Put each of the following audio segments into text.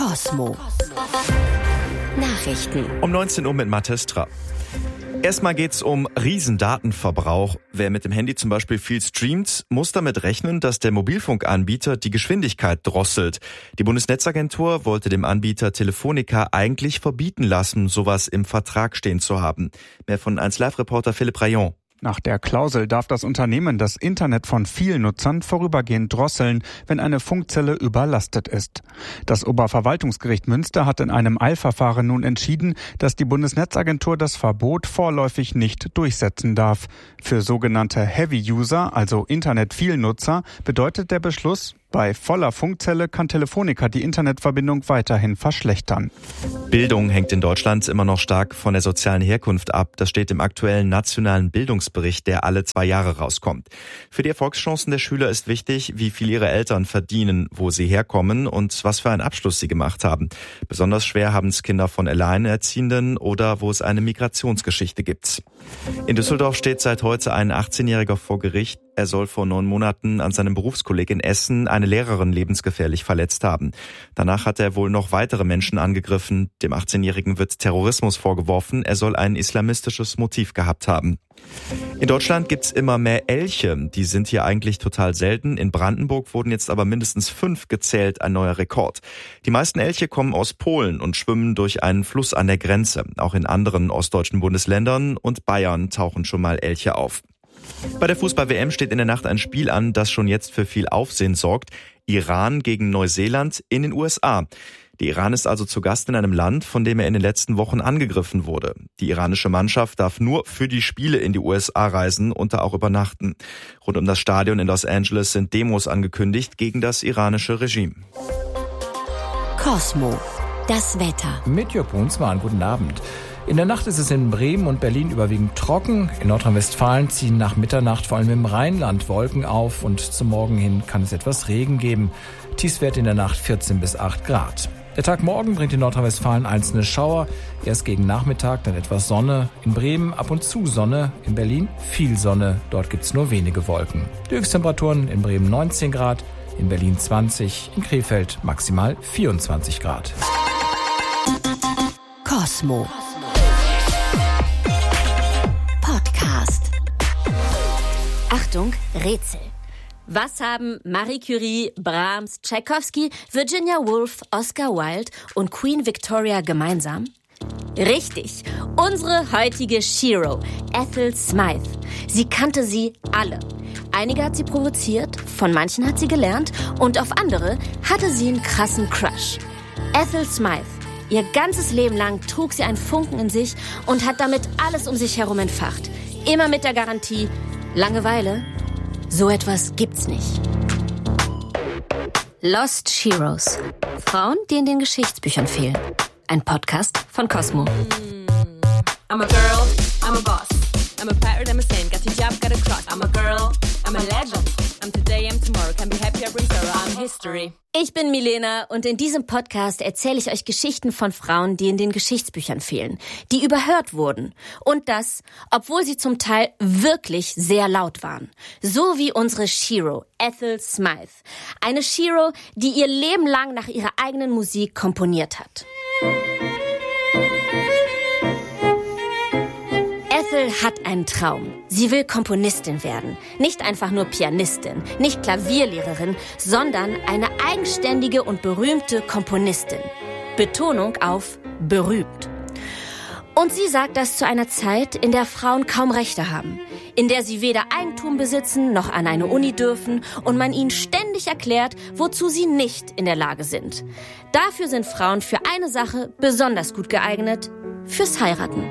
Cosmo. Nachrichten. Um 19 Uhr mit Mathis Trapp. Erstmal geht's um Riesendatenverbrauch. Wer mit dem Handy zum Beispiel viel streamt, muss damit rechnen, dass der Mobilfunkanbieter die Geschwindigkeit drosselt. Die Bundesnetzagentur wollte dem Anbieter Telefonica eigentlich verbieten lassen, sowas im Vertrag stehen zu haben. Mehr von 1Live-Reporter Philipp Rayon. Nach der Klausel darf das Unternehmen das Internet von vielen Nutzern vorübergehend drosseln, wenn eine Funkzelle überlastet ist. Das Oberverwaltungsgericht Münster hat in einem Eilverfahren nun entschieden, dass die Bundesnetzagentur das Verbot vorläufig nicht durchsetzen darf. Für sogenannte Heavy-User, also Internet-Vielnutzer, bedeutet der Beschluss, bei voller Funkzelle kann Telefonica die Internetverbindung weiterhin verschlechtern. Bildung hängt in Deutschland immer noch stark von der sozialen Herkunft ab. Das steht im aktuellen nationalen Bildungsbericht, der alle 2 Jahre rauskommt. Für die Erfolgschancen der Schüler ist wichtig, wie viel ihre Eltern verdienen, wo sie herkommen und was für einen Abschluss sie gemacht haben. Besonders schwer haben es Kinder von Alleinerziehenden oder wo es eine Migrationsgeschichte gibt. In Düsseldorf steht seit heute ein 18-Jähriger vor Gericht. Er soll vor 9 Monaten an seinem Berufskolleg in Essen eine Lehrerin lebensgefährlich verletzt haben. Danach hat er wohl noch weitere Menschen angegriffen. Dem 18-Jährigen wird Terrorismus vorgeworfen. Er soll ein islamistisches Motiv gehabt haben. In Deutschland gibt's immer mehr Elche. Die sind hier eigentlich total selten. In Brandenburg wurden jetzt aber mindestens 5 gezählt, ein neuer Rekord. Die meisten Elche kommen aus Polen und schwimmen durch einen Fluss an der Grenze. Auch in anderen ostdeutschen Bundesländern und Bayern tauchen schon mal Elche auf. Bei der Fußball-WM steht in der Nacht ein Spiel an, das schon jetzt für viel Aufsehen sorgt. Iran gegen Neuseeland in den USA. Der Iran ist also zu Gast in einem Land, von dem er in den letzten Wochen angegriffen wurde. Die iranische Mannschaft darf nur für die Spiele in die USA reisen und da auch übernachten. Rund um das Stadion in Los Angeles sind Demos angekündigt gegen das iranische Regime. Cosmo. Das Wetter. Mit Jörg Brunsmann, guten Abend. In der Nacht ist es in Bremen und Berlin überwiegend trocken. In Nordrhein-Westfalen ziehen nach Mitternacht vor allem im Rheinland Wolken auf und zum Morgen hin kann es etwas Regen geben. Tiefstwert in der Nacht 14 bis 8 Grad. Der Tag morgen bringt in Nordrhein-Westfalen einzelne Schauer. Erst gegen Nachmittag, dann etwas Sonne. In Bremen ab und zu Sonne. In Berlin viel Sonne. Dort gibt's nur wenige Wolken. Die Höchsttemperaturen in Bremen 19 Grad, in Berlin 20, in Krefeld maximal 24 Grad. Cosmo. Podcast. Achtung, Rätsel. Was haben Marie Curie, Brahms, Tchaikovsky, Virginia Woolf, Oscar Wilde und Queen Victoria gemeinsam? Richtig, unsere heutige Shero, Ethel Smythe. Sie kannte sie alle. Einige hat sie provoziert, von manchen hat sie gelernt und auf andere hatte sie einen krassen Crush. Ethel Smythe. Ihr ganzes Leben lang trug sie einen Funken in sich und hat damit alles um sich herum entfacht. Immer mit der Garantie, Langeweile, so etwas gibt's nicht. Lost Sheroes. Frauen, die in den Geschichtsbüchern fehlen. Ein Podcast von Cosmo. I'm a girl, I'm a boss. I'm a pirate, I'm a saint. Got a job, got a cross. I'm a girl, I'm a legend. I'm today, I'm tomorrow. Can be happy, I bring sorrow. I'm history. Ich bin Milena und in diesem Podcast erzähle ich euch Geschichten von Frauen, die in den Geschichtsbüchern fehlen, die überhört wurden. Und das, obwohl sie zum Teil wirklich sehr laut waren. So wie unsere Shero, Ethel Smythe. Eine Shero, die ihr Leben lang nach ihrer eigenen Musik komponiert hat. Ethel hat einen Traum. Sie will Komponistin werden. Nicht einfach nur Pianistin, nicht Klavierlehrerin, sondern eine eigenständige und berühmte Komponistin. Betonung auf berühmt. Und sie sagt das zu einer Zeit, in der Frauen kaum Rechte haben. In der sie weder Eigentum besitzen, noch an eine Uni dürfen und man ihnen ständig erklärt, wozu sie nicht in der Lage sind. Dafür sind Frauen für eine Sache besonders gut geeignet: fürs Heiraten.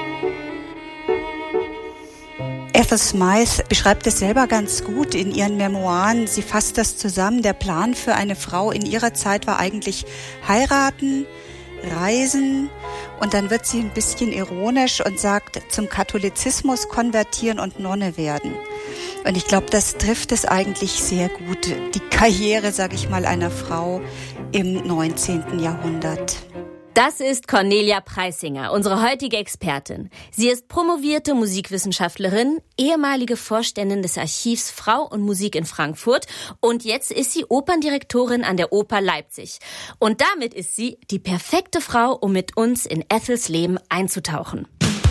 Ethel Smythe beschreibt es selber ganz gut in ihren Memoiren. Sie fasst das zusammen. Der Plan für eine Frau in ihrer Zeit war eigentlich heiraten, reisen und dann wird sie ein bisschen ironisch und sagt, zum Katholizismus konvertieren und Nonne werden. Und ich glaube, das trifft es eigentlich sehr gut. Die Karriere, sage ich mal, einer Frau im 19. Jahrhundert. Das ist Cornelia Preisinger, unsere heutige Expertin. Sie ist promovierte Musikwissenschaftlerin, ehemalige Vorständin des Archivs Frau und Musik in Frankfurt und jetzt ist sie Operndirektorin an der Oper Leipzig. Und damit ist sie die perfekte Frau, um mit uns in Ethels Leben einzutauchen.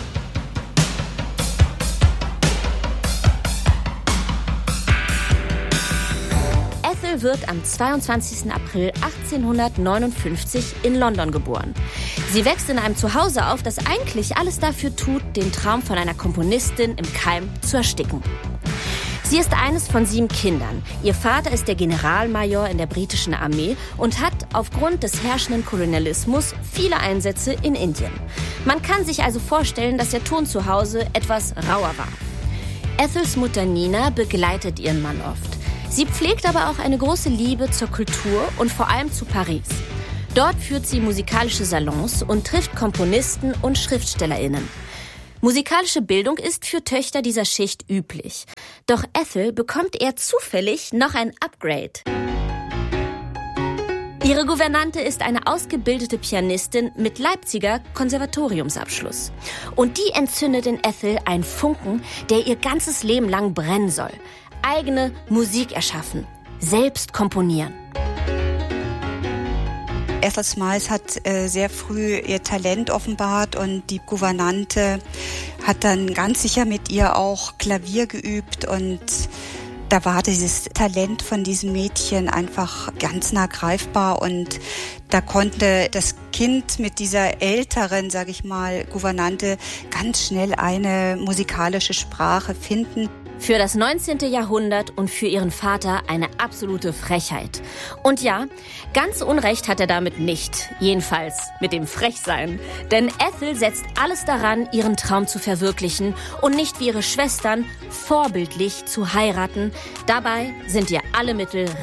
Ethel wird am 22. April 1859 in London geboren. Sie wächst in einem Zuhause auf, das eigentlich alles dafür tut, den Traum von einer Komponistin im Keim zu ersticken. Sie ist eines von 7 Kindern. Ihr Vater ist der Generalmajor in der britischen Armee und hat aufgrund des herrschenden Kolonialismus viele Einsätze in Indien. Man kann sich also vorstellen, dass der Ton zu Hause etwas rauer war. Ethels Mutter Nina begleitet ihren Mann oft. Sie pflegt aber auch eine große Liebe zur Kultur und vor allem zu Paris. Dort führt sie musikalische Salons und trifft Komponisten und SchriftstellerInnen. Musikalische Bildung ist für Töchter dieser Schicht üblich. Doch Ethel bekommt eher zufällig noch ein Upgrade. Ihre Gouvernante ist eine ausgebildete Pianistin mit Leipziger Konservatoriumsabschluss. Und die entzündet in Ethel einen Funken, der ihr ganzes Leben lang brennen soll. Eigene Musik erschaffen, selbst komponieren. Ethel Smyth hat sehr früh ihr Talent offenbart und die Gouvernante hat dann ganz sicher mit ihr auch Klavier geübt und da war dieses Talent von diesem Mädchen einfach ganz nah greifbar und da konnte das Kind mit dieser älteren, sage ich mal, Gouvernante ganz schnell eine musikalische Sprache finden. Für das 19. Jahrhundert und für ihren Vater eine absolute Frechheit. Und ja, ganz Unrecht hat er damit nicht. Jedenfalls mit dem Frechsein. Denn Ethel setzt alles daran, ihren Traum zu verwirklichen und nicht wie ihre Schwestern vorbildlich zu heiraten. Dabei sind ihr alle Mittel